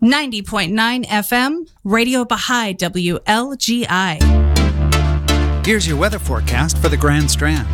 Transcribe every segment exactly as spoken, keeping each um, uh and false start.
ninety point nine F M, Radio Baha'i W L G I. Here's your weather forecast for the Grand Strand.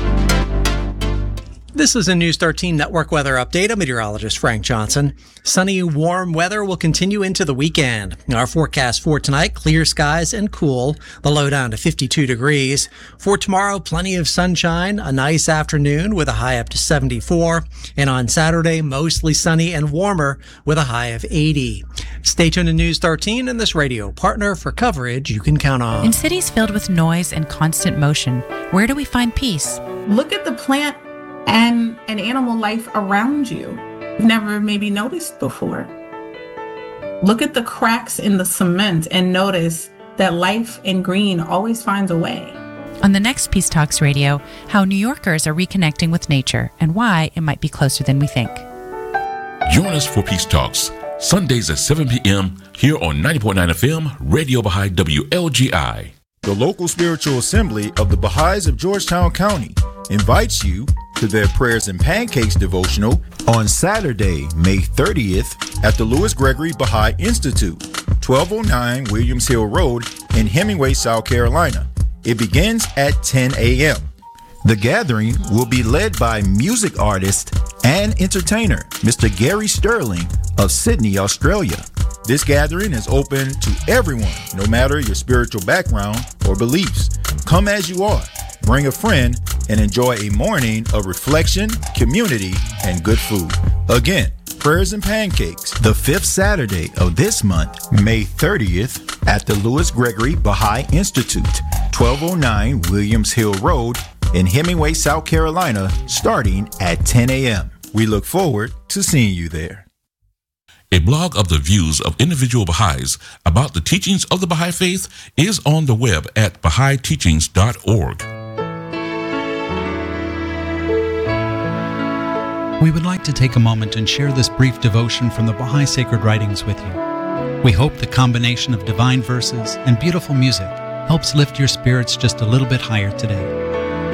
This is a News thirteen Network weather update. I'm meteorologist Frank Johnson. Sunny, warm weather will continue into the weekend. Our forecast for tonight, clear skies and cool, the low down to fifty-two degrees. For tomorrow, plenty of sunshine, a nice afternoon with a high up to seventy-four. And on Saturday, mostly sunny and warmer with a high of eighty. Stay tuned to News thirteen and this radio partner for coverage you can count on. In cities filled with noise and constant motion, where do we find peace? Look at the plant and an animal life around you you've never maybe noticed before. Look at the cracks in the cement and notice that life in green always finds a way. On the next Peace Talks Radio, how New Yorkers are reconnecting with nature and why it might be closer than we think. Join us for Peace Talks, Sundays at seven p.m. here on ninety point nine F M, Radio Baha'i W L G I. The local spiritual assembly of the Baha'is of Georgetown County invites you to their Prayers and Pancakes devotional on Saturday, May thirtieth at the Lewis Gregory Baha'i Institute, twelve oh nine Williams Hill Road in Hemingway, South Carolina. It begins at ten a.m. The gathering will be led by music artist and entertainer Mister Gary Sterling of Sydney, Australia. This gathering is open to everyone, no matter your spiritual background or beliefs. Come as you are, bring a friend, and enjoy a morning of reflection, community, and good food. Again, Prayers and Pancakes, the fifth Saturday of this month, May thirtieth, at the Lewis Gregory Baha'i Institute, twelve oh nine Williams Hill Road in Hemingway, South Carolina, starting at ten a.m. We look forward to seeing you there. A blog of the views of individual Baha'is about the teachings of the Baha'i Faith is on the web at baha'i teachings dot org. We would like to take a moment and share this brief devotion from the Baha'i Sacred Writings with you. We hope the combination of divine verses and beautiful music helps lift your spirits just a little bit higher today.